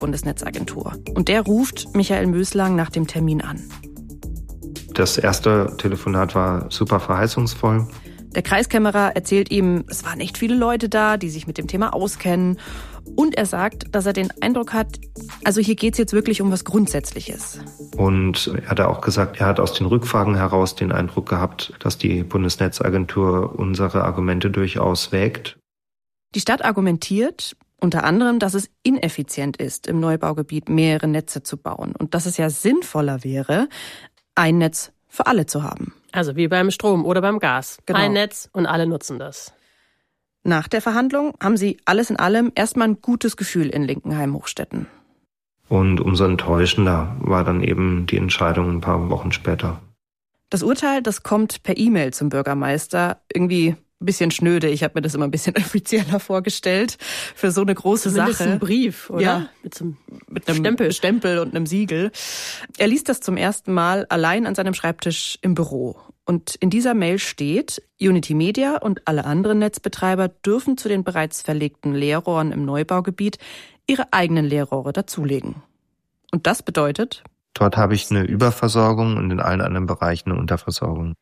Bundesnetzagentur. Und der ruft Michael Möslang nach dem Termin an. Das erste Telefonat war super verheißungsvoll. Der Kreiskämmerer erzählt ihm, es waren echt viele Leute da, die sich mit dem Thema auskennen. Und er sagt, dass er den Eindruck hat, also hier geht's jetzt wirklich um was Grundsätzliches. Und er hat auch gesagt, er hat aus den Rückfragen heraus den Eindruck gehabt, dass die Bundesnetzagentur unsere Argumente durchaus wägt. Die Stadt argumentiert unter anderem, dass es ineffizient ist, im Neubaugebiet mehrere Netze zu bauen und dass es ja sinnvoller wäre, ein Netz für alle zu haben. Also wie beim Strom oder beim Gas. Genau. Ein Netz und alle nutzen das. Nach der Verhandlung haben sie alles in allem erstmal ein gutes Gefühl in Linkenheim-Hochstetten. Und umso enttäuschender war dann eben die Entscheidung ein paar Wochen später. Das Urteil, das kommt per E-Mail zum Bürgermeister. Irgendwie ein bisschen schnöde. Ich habe mir das immer ein bisschen offizieller vorgestellt für so eine große Zumindest Sache. Ein Brief, oder? Ja, mit einem Stempel und einem Siegel. Er liest das zum ersten Mal allein an seinem Schreibtisch im Büro. Und in dieser Mail steht, Unity Media und alle anderen Netzbetreiber dürfen zu den bereits verlegten Leerrohren im Neubaugebiet ihre eigenen Leerrohre dazulegen. Und das bedeutet? Dort habe ich eine Überversorgung und in allen anderen Bereichen eine Unterversorgung.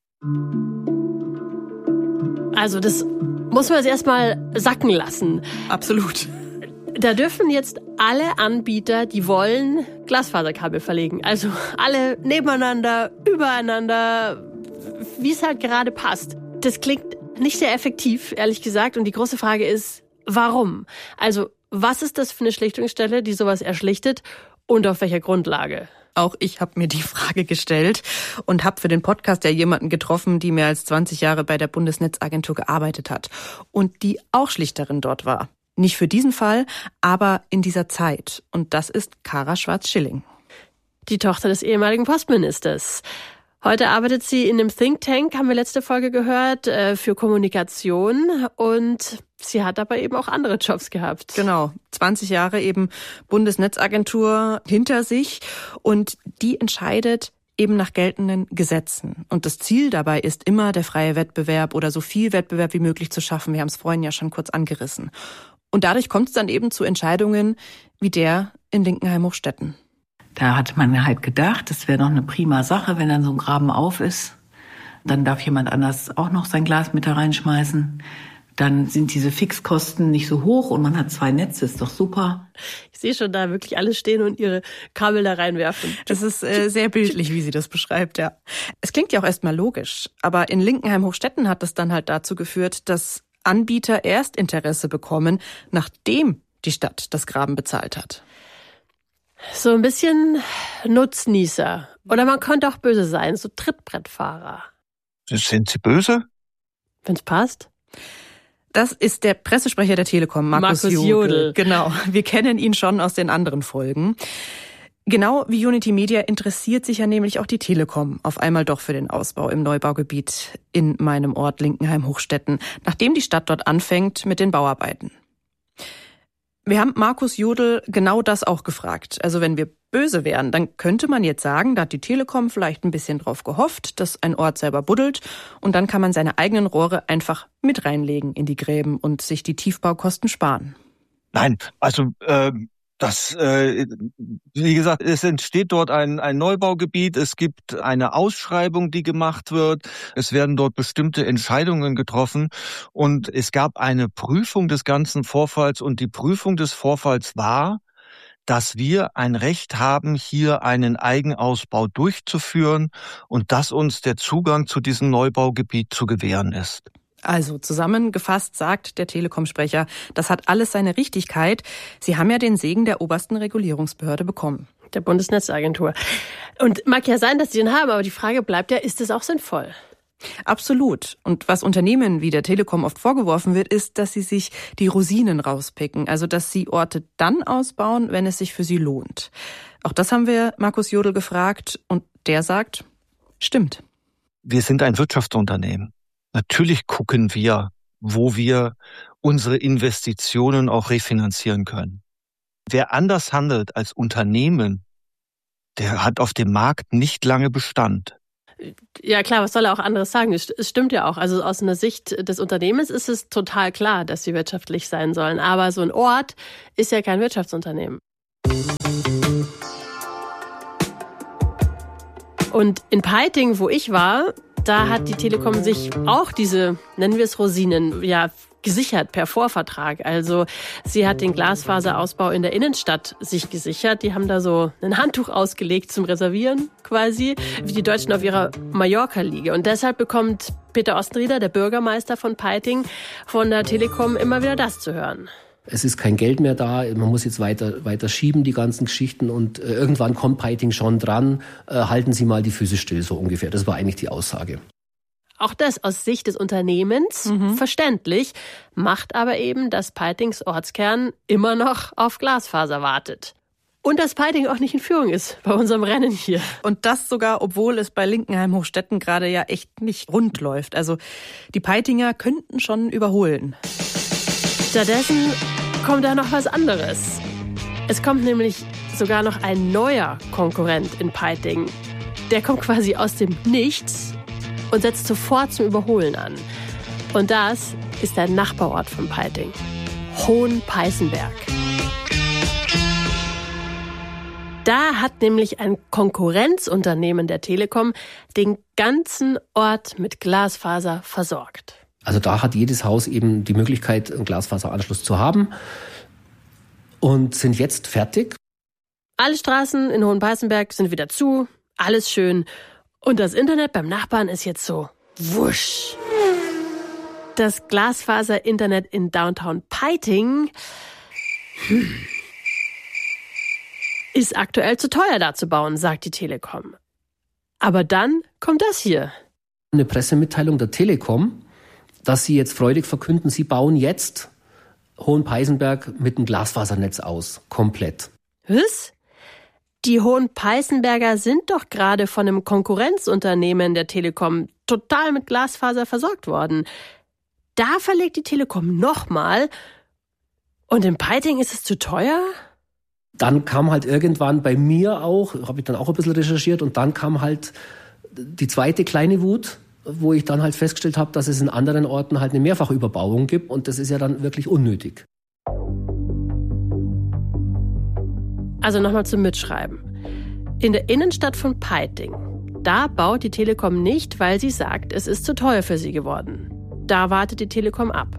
Also das muss man jetzt erstmal sacken lassen. Absolut. Da dürfen jetzt alle Anbieter, die wollen, Glasfaserkabel verlegen. Also alle nebeneinander, übereinander, wie es halt gerade passt. Das klingt nicht sehr effektiv, ehrlich gesagt. Und die große Frage ist, warum? Also was ist das für eine Schlichtungsstelle, die sowas erschlichtet und auf welcher Grundlage? Auch ich habe mir die Frage gestellt und habe für den Podcast ja jemanden getroffen, die mehr als 20 Jahre bei der Bundesnetzagentur gearbeitet hat und die auch Schlichterin dort war. Nicht für diesen Fall, aber in dieser Zeit. Und das ist Kara Schwarz-Schilling. Die Tochter des ehemaligen Postministers. Heute arbeitet sie in einem Think Tank, haben wir letzte Folge gehört, für Kommunikation. Und sie hat aber eben auch andere Jobs gehabt. Genau, 20 Jahre eben Bundesnetzagentur hinter sich. Und die entscheidet eben nach geltenden Gesetzen. Und das Ziel dabei ist immer, der freie Wettbewerb oder so viel Wettbewerb wie möglich zu schaffen. Wir haben es vorhin ja schon kurz angerissen. Und dadurch kommt es dann eben zu Entscheidungen wie der in Linkenheim-Hochstetten. Da hat man halt gedacht, das wäre doch eine prima Sache, wenn dann so ein Graben auf ist. Dann darf jemand anders auch noch sein Glas mit da reinschmeißen. Dann sind diese Fixkosten nicht so hoch und man hat 2 Netze, ist doch super. Ich sehe schon da wirklich alle stehen und ihre Kabel da reinwerfen. Das ist sehr bildlich, wie sie das beschreibt, ja. Es klingt ja auch erstmal logisch, aber in Linkenheim-Hochstetten hat es dann halt dazu geführt, dass Anbieter erst Interesse bekommen, nachdem die Stadt das Graben bezahlt hat. So ein bisschen Nutznießer. Oder man könnte auch böse sein, so Trittbrettfahrer. Sind Sie böse? Wenn's passt. Das ist der Pressesprecher der Telekom, Markus Jodl. Genau, wir kennen ihn schon aus den anderen Folgen. Genau wie Unity Media interessiert sich ja nämlich auch die Telekom auf einmal doch für den Ausbau im Neubaugebiet in meinem Ort Linkenheim-Hochstetten, nachdem die Stadt dort anfängt mit den Bauarbeiten. Wir haben Markus Jodl genau das auch gefragt. Also wenn wir böse wären, dann könnte man jetzt sagen, da hat die Telekom vielleicht ein bisschen drauf gehofft, dass ein Ort selber buddelt und dann kann man seine eigenen Rohre einfach mit reinlegen in die Gräben und sich die Tiefbaukosten sparen. Nein, also wie gesagt, es entsteht dort ein Neubaugebiet, es gibt eine Ausschreibung, die gemacht wird, es werden dort bestimmte Entscheidungen getroffen und es gab eine Prüfung des ganzen Vorfalls und die Prüfung des Vorfalls war, dass wir ein Recht haben, hier einen Eigenausbau durchzuführen und dass uns der Zugang zu diesem Neubaugebiet zu gewähren ist. Also zusammengefasst sagt der Telekom-Sprecher, das hat alles seine Richtigkeit. Sie haben ja den Segen der obersten Regulierungsbehörde bekommen. Der Bundesnetzagentur. Und mag ja sein, dass sie den haben, aber die Frage bleibt ja, ist es auch sinnvoll? Absolut. Und was Unternehmen wie der Telekom oft vorgeworfen wird, ist, dass sie sich die Rosinen rauspicken. Also dass sie Orte dann ausbauen, wenn es sich für sie lohnt. Auch das haben wir Markus Jodl gefragt und der sagt, stimmt. Wir sind ein Wirtschaftsunternehmen. Natürlich gucken wir, wo wir unsere Investitionen auch refinanzieren können. Wer anders handelt als Unternehmen, der hat auf dem Markt nicht lange Bestand. Ja klar, was soll er auch anderes sagen? Es stimmt ja auch. Also aus einer Sicht des Unternehmens ist es total klar, dass sie wirtschaftlich sein sollen. Aber so ein Ort ist ja kein Wirtschaftsunternehmen. Und in Peiting, wo ich war, da hat die Telekom sich auch diese, nennen wir es Rosinen, gesichert per Vorvertrag. Also sie hat den Glasfaserausbau in der Innenstadt sich gesichert. Die haben da so ein Handtuch ausgelegt zum Reservieren quasi, wie die Deutschen auf ihrer Mallorca-Liege. Und deshalb bekommt Peter Ostenrieder, der Bürgermeister von Peiting, von der Telekom immer wieder das zu hören. Es ist kein Geld mehr da, man muss jetzt weiter schieben, die ganzen Geschichten, und irgendwann kommt Peiting schon dran, halten Sie mal die Füße still, so ungefähr. Das war eigentlich die Aussage. Auch das aus Sicht des Unternehmens verständlich, macht aber eben, dass Peitings Ortskern immer noch auf Glasfaser wartet. Und dass Peiting auch nicht in Führung ist bei unserem Rennen hier. Und das sogar, obwohl es bei Linkenheim-Hochstetten gerade ja echt nicht rund läuft. Also die Peitinger könnten schon überholen. Stattdessen kommt da noch was anderes. Es kommt nämlich sogar noch ein neuer Konkurrent in Peiting. Der kommt quasi aus dem Nichts und setzt sofort zum Überholen an. Und das ist der Nachbarort von Peiting, Hohenpeißenberg. Da hat nämlich ein Konkurrenzunternehmen der Telekom den ganzen Ort mit Glasfaser versorgt. Also da hat jedes Haus eben die Möglichkeit, einen Glasfaseranschluss zu haben, und sind jetzt fertig. Alle Straßen in Hohenpeißenberg sind wieder zu, alles schön. Und das Internet beim Nachbarn ist jetzt so wusch. Das Glasfaser-Internet in Downtown Peiting ist aktuell zu teuer da zu bauen, sagt die Telekom. Aber dann kommt das hier. Eine Pressemitteilung der Telekom, dass sie jetzt freudig verkünden, sie bauen jetzt Hohenpeißenberg mit einem Glasfasernetz aus. Komplett. Was? Die Hohenpeißenberger sind doch gerade von einem Konkurrenzunternehmen der Telekom total mit Glasfaser versorgt worden. Da verlegt die Telekom nochmal. Und in Peiting ist es zu teuer? Dann kam halt irgendwann bei mir auch, habe ich dann auch ein bisschen recherchiert, und dann kam halt die zweite kleine Wut, wo ich dann halt festgestellt habe, dass es in anderen Orten halt eine Mehrfachüberbauung gibt, und das ist ja dann wirklich unnötig. Also nochmal zum Mitschreiben. In der Innenstadt von Peiting, da baut die Telekom nicht, weil sie sagt, es ist zu teuer für sie geworden. Da wartet die Telekom ab.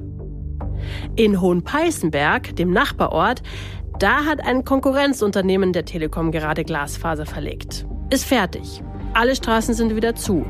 In Hohenpeißenberg, dem Nachbarort, da hat ein Konkurrenzunternehmen der Telekom gerade Glasfaser verlegt. Ist fertig. Alle Straßen sind wieder zu.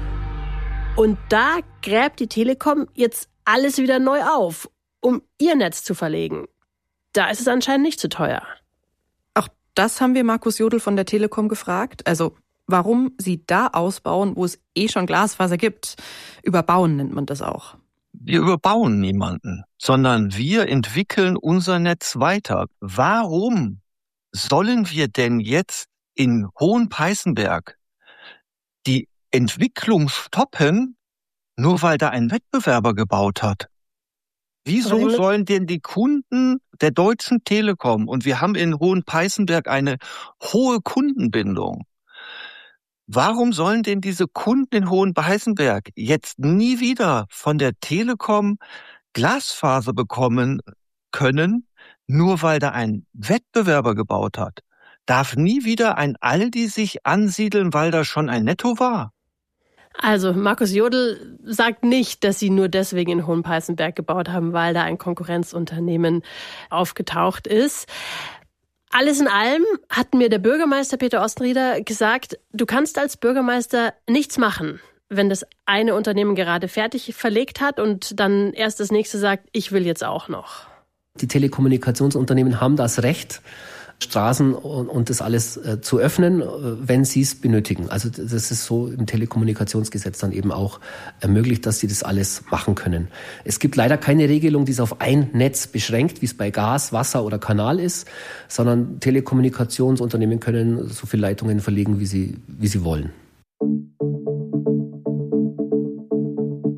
Und da gräbt die Telekom jetzt alles wieder neu auf, um ihr Netz zu verlegen. Da ist es anscheinend nicht zu teuer. Auch das haben wir Markus Jodl von der Telekom gefragt. Also warum sie da ausbauen, wo es schon Glasfaser gibt. Überbauen nennt man das auch. Wir überbauen niemanden, sondern wir entwickeln unser Netz weiter. Warum sollen wir denn jetzt in Hohenpeißenberg die Entwicklung stoppen, nur weil da ein Wettbewerber gebaut hat? Wieso sollen denn die Kunden der Deutschen Telekom, und wir haben in Hohenpeißenberg eine hohe Kundenbindung, warum sollen denn diese Kunden in Hohenpeißenberg jetzt nie wieder von der Telekom Glasfaser bekommen können, nur weil da ein Wettbewerber gebaut hat? Darf nie wieder ein Aldi sich ansiedeln, weil da schon ein Netto war? Also Markus Jodl sagt nicht, dass sie nur deswegen in Hohenpeißenberg gebaut haben, weil da ein Konkurrenzunternehmen aufgetaucht ist. Alles in allem hat mir der Bürgermeister Peter Ostenrieder gesagt, du kannst als Bürgermeister nichts machen, wenn das eine Unternehmen gerade fertig verlegt hat und dann erst das nächste sagt, ich will jetzt auch noch. Die Telekommunikationsunternehmen haben das Recht, Straßen und das alles zu öffnen, wenn sie es benötigen. Also das ist so im Telekommunikationsgesetz dann eben auch ermöglicht, dass sie das alles machen können. Es gibt leider keine Regelung, die es auf ein Netz beschränkt, wie es bei Gas, Wasser oder Kanal ist, sondern Telekommunikationsunternehmen können so viele Leitungen verlegen, wie sie wollen.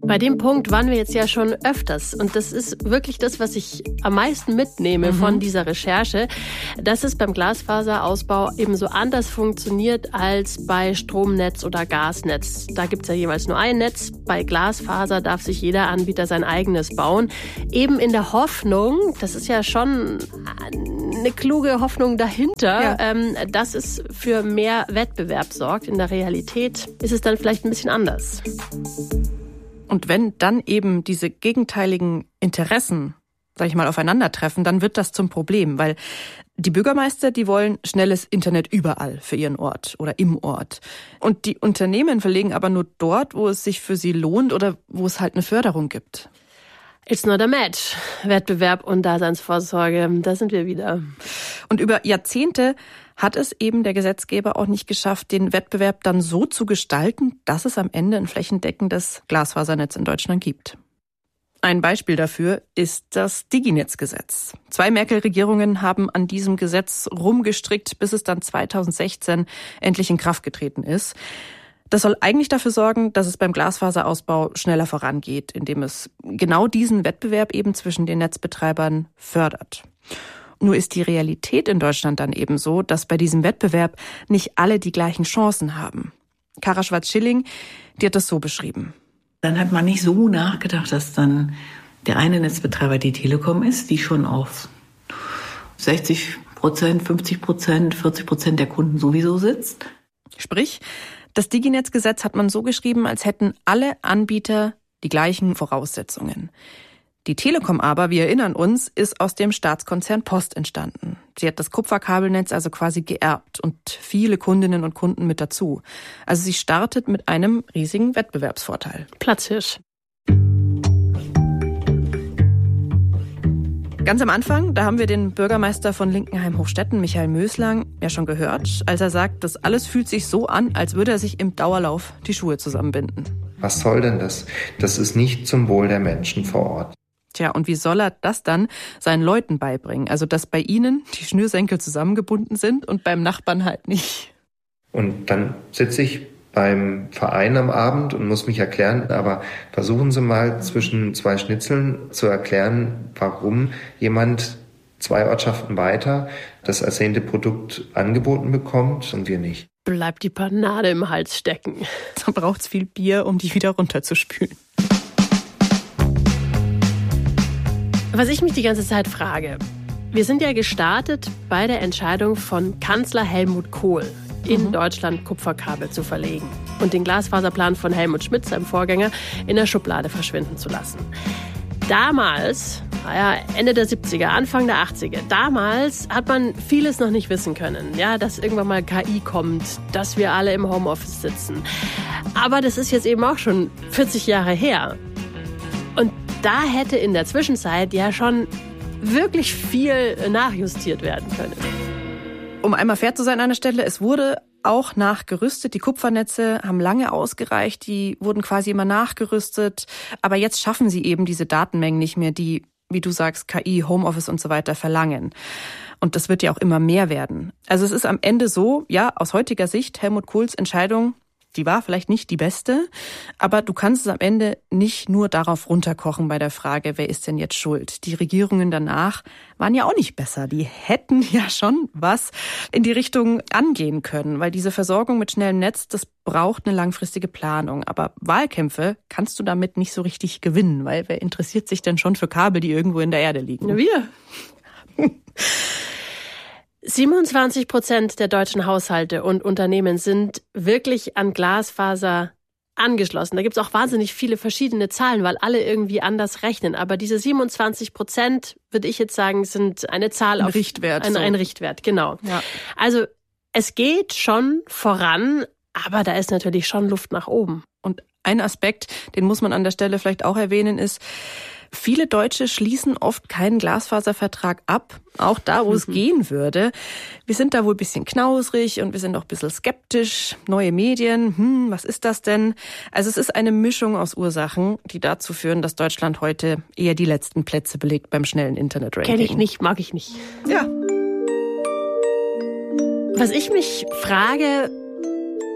Bei dem Punkt waren wir jetzt ja schon öfters und das ist wirklich das, was ich am meisten mitnehme von dieser Recherche, dass es beim Glasfaserausbau eben so anders funktioniert als bei Stromnetz oder Gasnetz. Da gibt's ja jeweils nur ein Netz. Bei Glasfaser darf sich jeder Anbieter sein eigenes bauen. Eben in der Hoffnung, das ist ja schon eine kluge Hoffnung dahinter, dass es für mehr Wettbewerb sorgt. In der Realität ist es dann vielleicht ein bisschen anders. Und wenn dann eben diese gegenteiligen Interessen, sag ich mal, aufeinandertreffen, dann wird das zum Problem, weil die Bürgermeister, die wollen schnelles Internet überall für ihren Ort oder im Ort. Und die Unternehmen verlegen aber nur dort, wo es sich für sie lohnt oder wo es halt eine Förderung gibt. It's not a match. Wettbewerb und Daseinsvorsorge, da sind wir wieder. Und über Jahrzehnte hat es eben der Gesetzgeber auch nicht geschafft, den Wettbewerb dann so zu gestalten, dass es am Ende ein flächendeckendes Glasfasernetz in Deutschland gibt. Ein Beispiel dafür ist das Diginetzgesetz. 2 Merkel-Regierungen haben an diesem Gesetz rumgestrickt, bis es dann 2016 endlich in Kraft getreten ist. Das soll eigentlich dafür sorgen, dass es beim Glasfaserausbau schneller vorangeht, indem es genau diesen Wettbewerb eben zwischen den Netzbetreibern fördert. Nur ist die Realität in Deutschland dann eben so, dass bei diesem Wettbewerb nicht alle die gleichen Chancen haben. Kara Schwarz-Schilling, die hat das so beschrieben. Dann hat man nicht so nachgedacht, dass dann der eine Netzbetreiber die Telekom ist, die schon auf 60%, 50%, 40% der Kunden sowieso sitzt. Sprich, das Diginetzgesetz hat man so geschrieben, als hätten alle Anbieter die gleichen Voraussetzungen. Die Telekom aber, wir erinnern uns, ist aus dem Staatskonzern Post entstanden. Sie hat das Kupferkabelnetz also quasi geerbt und viele Kundinnen und Kunden mit dazu. Also sie startet mit einem riesigen Wettbewerbsvorteil. Platzhirsch. Ganz am Anfang, da haben wir den Bürgermeister von Linkenheim-Hochstetten, Michael Möslang, ja schon gehört, als er sagt, das alles fühlt sich so an, als würde er sich im Dauerlauf die Schuhe zusammenbinden. Was soll denn das? Das ist nicht zum Wohl der Menschen vor Ort. Tja, und wie soll er das dann seinen Leuten beibringen? Also, dass bei ihnen die Schnürsenkel zusammengebunden sind und beim Nachbarn halt nicht. Und dann sitze ich beim Verein am Abend und muss mich erklären, aber versuchen Sie mal zwischen 2 Schnitzeln zu erklären, warum jemand 2 Ortschaften weiter das ersehnte Produkt angeboten bekommt und wir nicht. Bleibt die Panade im Hals stecken. Da braucht's viel Bier, um die wieder runterzuspülen. Was ich mich die ganze Zeit frage, wir sind ja gestartet bei der Entscheidung von Kanzler Helmut Kohl, in Deutschland Kupferkabel zu verlegen und den Glasfaserplan von Helmut Schmidt, seinem Vorgänger, in der Schublade verschwinden zu lassen. Damals, Ende der 70er, Anfang der 80er, damals hat man vieles noch nicht wissen können. Ja, dass irgendwann mal KI kommt, dass wir alle im Homeoffice sitzen. Aber das ist jetzt eben auch schon 40 Jahre her. Und da hätte in der Zwischenzeit ja schon wirklich viel nachjustiert werden können. Um einmal fair zu sein an der Stelle, es wurde auch nachgerüstet. Die Kupfernetze haben lange ausgereicht, die wurden quasi immer nachgerüstet. Aber jetzt schaffen sie eben diese Datenmengen nicht mehr, die, wie du sagst, KI, Homeoffice und so weiter verlangen. Und das wird ja auch immer mehr werden. Also es ist am Ende so, ja, aus heutiger Sicht, Helmut Kohls Entscheidung, die war vielleicht nicht die beste, aber du kannst es am Ende nicht nur darauf runterkochen bei der Frage, wer ist denn jetzt schuld? Die Regierungen danach waren ja auch nicht besser. Die hätten ja schon was in die Richtung angehen können, weil diese Versorgung mit schnellem Netz, das braucht eine langfristige Planung. Aber Wahlkämpfe kannst du damit nicht so richtig gewinnen, weil wer interessiert sich denn schon für Kabel, die irgendwo in der Erde liegen? Wir. 27% der deutschen Haushalte und Unternehmen sind wirklich an Glasfaser angeschlossen. Da gibt es auch wahnsinnig viele verschiedene Zahlen, weil alle irgendwie anders rechnen. Aber diese 27%, würde ich jetzt sagen, sind eine Zahl auf Richtwert. Ein Richtwert, genau. Ja. Also es geht schon voran, aber da ist natürlich schon Luft nach oben. Und ein Aspekt, den muss man an der Stelle vielleicht auch erwähnen, ist, viele Deutsche schließen oft keinen Glasfaservertrag ab, auch da, wo es gehen würde. Wir sind da wohl ein bisschen knausrig und wir sind auch ein bisschen skeptisch. Neue Medien, was ist das denn? Also es ist eine Mischung aus Ursachen, die dazu führen, dass Deutschland heute eher die letzten Plätze belegt beim schnellen Internet-Ranking. Kenn ich nicht, mag ich nicht. Ja. Was ich mich frage,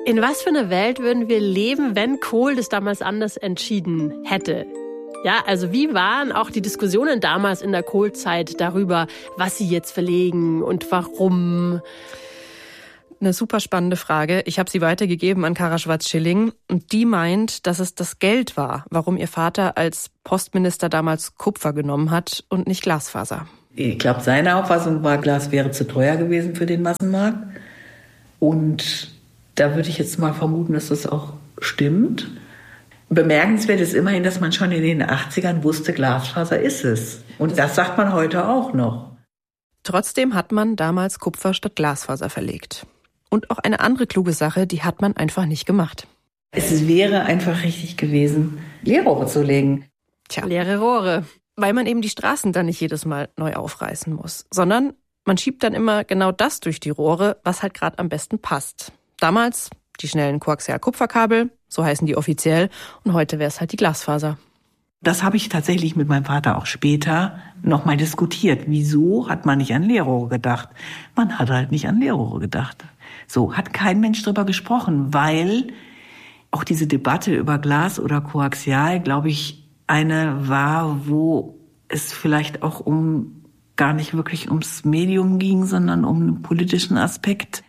In was für einer Welt würden wir leben, wenn Kohl das damals anders entschieden hätte? Ja, also wie waren auch die Diskussionen damals in der Kohl-Zeit darüber, was sie jetzt verlegen und warum? Eine super spannende Frage. Ich habe sie weitergegeben an Kara Schwarz-Schilling und die meint, dass es das Geld war, warum ihr Vater als Postminister damals Kupfer genommen hat und nicht Glasfaser. Ich glaube, seine Auffassung war, Glas wäre zu teuer gewesen für den Massenmarkt. Und da würde ich jetzt mal vermuten, dass das auch stimmt. Bemerkenswert ist immerhin, dass man schon in den 80ern wusste, Glasfaser ist es. Und das sagt man heute auch noch. Trotzdem hat man damals Kupfer statt Glasfaser verlegt. Und auch eine andere kluge Sache, die hat man einfach nicht gemacht. Es wäre einfach richtig gewesen, Leerrohre zu legen. Tja, leere Rohre. Weil man eben die Straßen dann nicht jedes Mal neu aufreißen muss, sondern man schiebt dann immer genau das durch die Rohre, was halt gerade am besten passt. Damals die schnellen Koaxial-Kupferkabel, so heißen die offiziell, und heute wäre es halt die Glasfaser. Das habe ich tatsächlich mit meinem Vater auch später nochmal diskutiert. Wieso hat man nicht an Leerrohre gedacht? Man hat halt nicht an Leerrohre gedacht. So hat kein Mensch drüber gesprochen, weil auch diese Debatte über Glas oder Koaxial, glaube ich, eine war, wo es vielleicht auch gar nicht wirklich ums Medium ging, sondern um einen politischen Aspekt.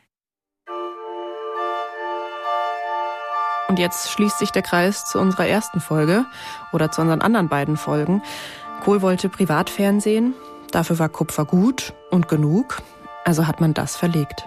Und jetzt schließt sich der Kreis zu unserer ersten Folge oder zu unseren anderen beiden Folgen. Kohl wollte Privatfernsehen, dafür war Kupfer gut und genug, also hat man das verlegt.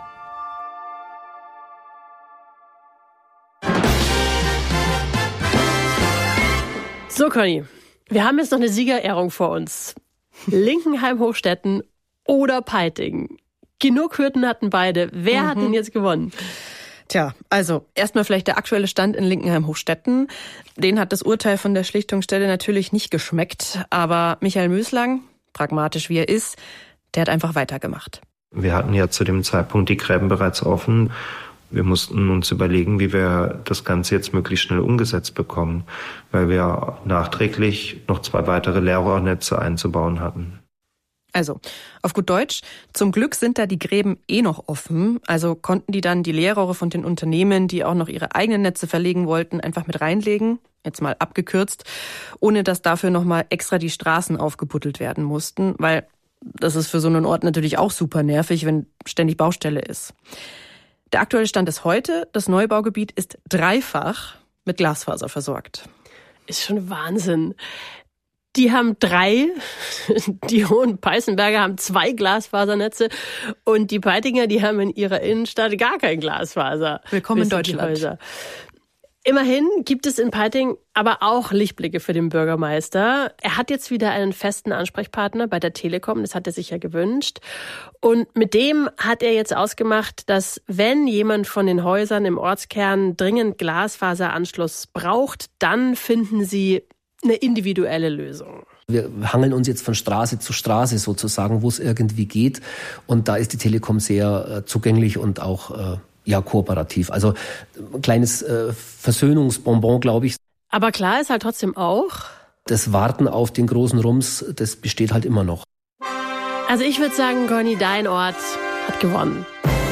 So, Conny, wir haben jetzt noch eine Siegerehrung vor uns. Linkenheim-Hochstetten oder Peiting. Genug Hürden hatten beide. Wer hat denn jetzt gewonnen? Tja, also erstmal vielleicht der aktuelle Stand in Linkenheim-Hochstetten. Den hat das Urteil von der Schlichtungsstelle natürlich nicht geschmeckt. Aber Michael Möslang, pragmatisch wie er ist, der hat einfach weitergemacht. Wir hatten ja zu dem Zeitpunkt die Gräben bereits offen. Wir mussten uns überlegen, wie wir das Ganze jetzt möglichst schnell umgesetzt bekommen, weil wir nachträglich noch 2 weitere Leerrohrnetze einzubauen hatten. Also, auf gut Deutsch, zum Glück sind da die Gräben noch offen, also konnten die dann die Leerrohre von den Unternehmen, die auch noch ihre eigenen Netze verlegen wollten, einfach mit reinlegen, jetzt mal abgekürzt, ohne dass dafür nochmal extra die Straßen aufgebuddelt werden mussten, weil das ist für so einen Ort natürlich auch super nervig, wenn ständig Baustelle ist. Der aktuelle Stand ist heute, das Neubaugebiet ist 3-fach mit Glasfaser versorgt. Ist schon Wahnsinn. Die haben 3, die Hohenpeißenberger haben 2 Glasfasernetze und die Peitinger, die haben in ihrer Innenstadt gar kein Glasfaser. Willkommen in Deutschland. Immerhin gibt es in Peiting aber auch Lichtblicke für den Bürgermeister. Er hat jetzt wieder einen festen Ansprechpartner bei der Telekom, das hat er sich ja gewünscht. Und mit dem hat er jetzt ausgemacht, dass wenn jemand von den Häusern im Ortskern dringend Glasfaseranschluss braucht, dann finden sie eine individuelle Lösung. Wir hangeln uns jetzt von Straße zu Straße sozusagen, wo es irgendwie geht. Und da ist die Telekom sehr zugänglich und auch kooperativ. Also ein kleines Versöhnungsbonbon, glaube ich. Aber klar ist halt trotzdem auch, das Warten auf den großen Rums, das besteht halt immer noch. Also ich würde sagen, Conny, dein Ort hat gewonnen.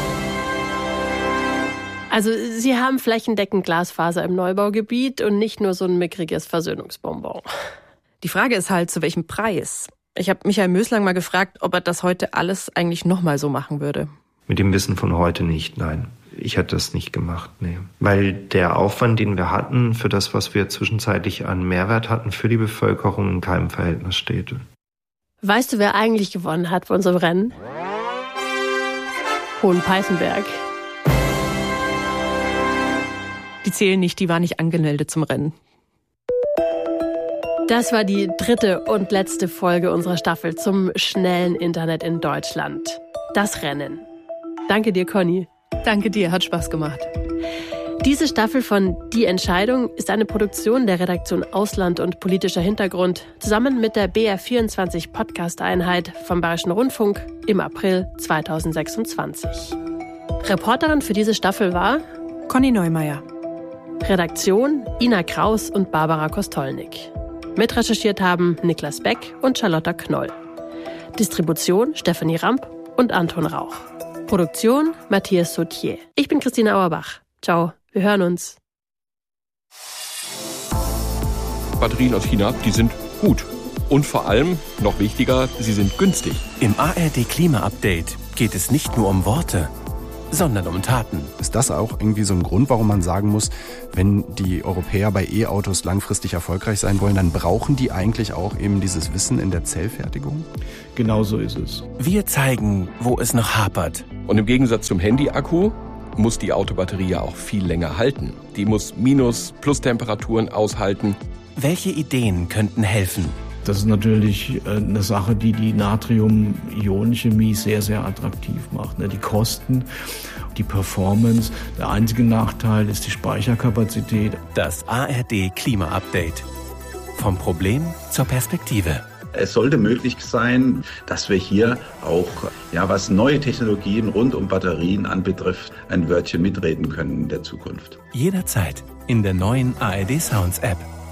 Also sie haben flächendeckend Glasfaser im Neubaugebiet und nicht nur so ein mickriges Versöhnungsbonbon. Die Frage ist halt, zu welchem Preis? Ich habe Michael Möslang mal gefragt, ob er das heute alles eigentlich nochmal so machen würde. Mit dem Wissen von heute nicht, nein. Ich hätte das nicht gemacht, nee. Weil der Aufwand, den wir hatten, für das, was wir zwischenzeitlich an Mehrwert hatten, für die Bevölkerung in keinem Verhältnis steht. Weißt du, wer eigentlich gewonnen hat bei unserem Rennen? Hohenpeißenberg. Die zählen nicht, die war nicht angemeldet zum Rennen. Das war die 3. und letzte Folge unserer Staffel zum schnellen Internet in Deutschland. Das Rennen. Danke dir, Conny. Danke dir, hat Spaß gemacht. Diese Staffel von Die Entscheidung ist eine Produktion der Redaktion Ausland und politischer Hintergrund zusammen mit der BR24 Podcast-Einheit vom Bayerischen Rundfunk im April 2026. Reporterin für diese Staffel war Conny Neumeier. Redaktion Ina Kraus und Barbara Kostolnik. Mitrecherchiert haben Niklas Beck und Charlotta Knoll. Distribution Stephanie Ramp und Anton Rauch. Produktion Matthias Sautier. Ich bin Christina Auerbach. Ciao, Wir hören uns. Batterien aus China, die sind gut. Und vor allem, noch wichtiger, sie sind günstig. Im ARD Klima-Update geht es nicht nur um Worte, sondern um Taten. Ist das auch irgendwie so ein Grund, warum man sagen muss, wenn die Europäer bei E-Autos langfristig erfolgreich sein wollen, dann brauchen die eigentlich auch eben dieses Wissen in der Zellfertigung? Genau so ist es. Wir zeigen, wo es noch hapert. Und im Gegensatz zum Handy-Akku muss die Autobatterie ja auch viel länger halten. Die muss Minus-, Plus-Temperaturen aushalten. Welche Ideen könnten helfen? Das ist natürlich eine Sache, die die Natrium-Ionen-Chemie sehr, sehr attraktiv macht. Die Kosten, die Performance. Der einzige Nachteil ist die Speicherkapazität. Das ARD Klima-Update. Vom Problem zur Perspektive. Es sollte möglich sein, dass wir hier auch, was neue Technologien rund um Batterien anbetrifft, ein Wörtchen mitreden können in der Zukunft. Jederzeit in der neuen ARD Sounds App.